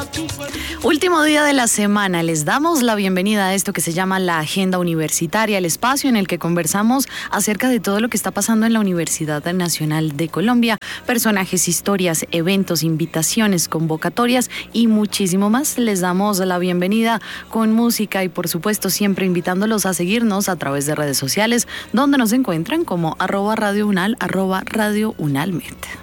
Último día de la semana, les damos la bienvenida a esto que se llama la Agenda Universitaria, el espacio en el que conversamos acerca de todo lo que está pasando en la Universidad Nacional de Colombia, personajes, historias, eventos, invitaciones, convocatorias y muchísimo más. Les damos la bienvenida con música y por supuesto siempre invitándolos a seguirnos a través de redes sociales donde nos encuentran como @Radio Unal, @Radio Unalmet.